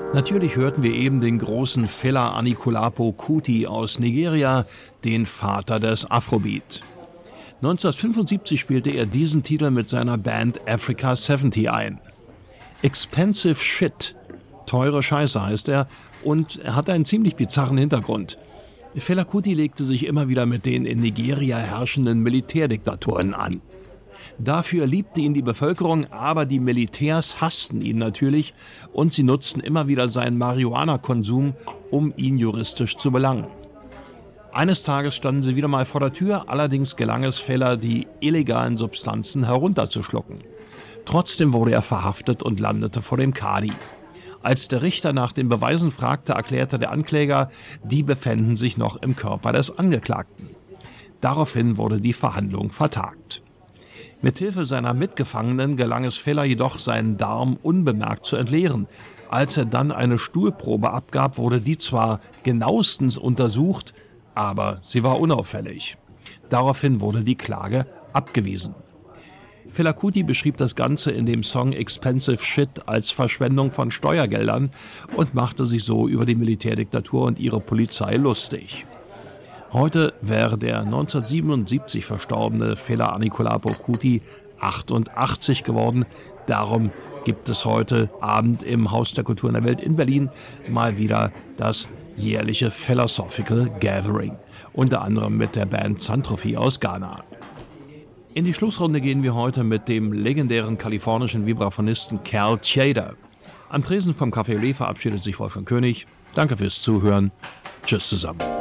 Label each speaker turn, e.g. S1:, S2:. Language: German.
S1: Natürlich hörten wir eben den großen Fela Anikulapo Kuti aus Nigeria, den Vater des Afrobeat. 1975 spielte er diesen Titel mit seiner Band Africa 70 ein. Expensive Shit, teure Scheiße heißt er, und er hat einen ziemlich bizarren Hintergrund. Fela Kuti legte sich immer wieder mit den in Nigeria herrschenden Militärdiktaturen an. Dafür liebte ihn die Bevölkerung, aber die Militärs hassten ihn natürlich und sie nutzten immer wieder seinen Marihuana-Konsum, um ihn juristisch zu belangen. Eines Tages standen sie wieder mal vor der Tür, allerdings gelang es Fela, die illegalen Substanzen herunterzuschlucken. Trotzdem wurde er verhaftet und landete vor dem Kadi. Als der Richter nach den Beweisen fragte, erklärte der Ankläger, die befänden sich noch im Körper des Angeklagten. Daraufhin wurde die Verhandlung vertagt. Mithilfe seiner Mitgefangenen gelang es Fela jedoch, seinen Darm unbemerkt zu entleeren. Als er dann eine Stuhlprobe abgab, wurde die zwar genauestens untersucht, aber sie war unauffällig. Daraufhin wurde die Klage abgewiesen. Fela Kuti beschrieb das Ganze in dem Song Expensive Shit als Verschwendung von Steuergeldern und machte sich so über die Militärdiktatur und ihre Polizei lustig. Heute wäre der 1977 verstorbene Fela Anikulapo Kuti 88 geworden. Darum gibt es heute Abend im Haus der Kulturen der Welt in Berlin mal wieder das jährliche Philosophical Gathering. Unter anderem mit der Band Xantrophy aus Ghana. In die Schlussrunde gehen wir heute mit dem legendären kalifornischen Vibraphonisten Cal Tjader. Am Tresen vom Café Olé verabschiedet sich Wolfgang König. Danke fürs Zuhören. Tschüss zusammen.